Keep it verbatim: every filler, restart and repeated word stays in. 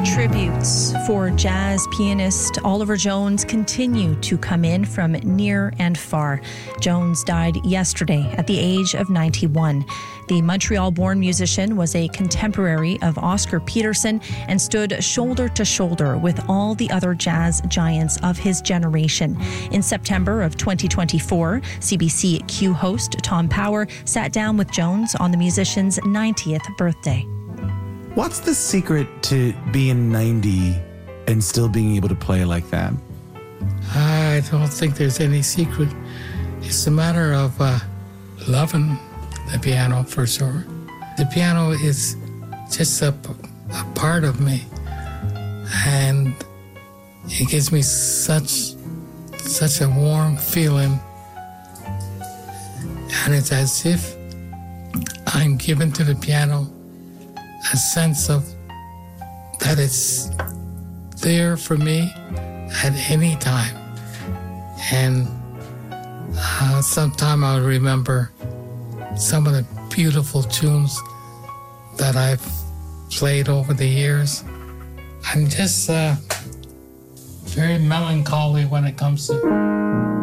Tributes for jazz pianist Oliver Jones continue to come in from near and far. Jones died yesterday at the age of ninety-one. The Montreal-born musician was a contemporary of Oscar Peterson and stood shoulder to shoulder with all the other jazz giants of his generation. In September of twenty twenty-four, C B C Q host Tom Power sat down with Jones on the musician's ninetieth birthday. What's the secret to being ninety and still being able to play like that? I don't think there's any secret. It's a matter of uh, loving the piano for sure. The piano is just a, a part of me, and it gives me such such a warm feeling, and it's as if I'm given to the piano a sense of that it's there for me at any time. And uh, sometime I'll remember some of the beautiful tunes that I've played over the years. I'm just uh, very melancholy when it comes to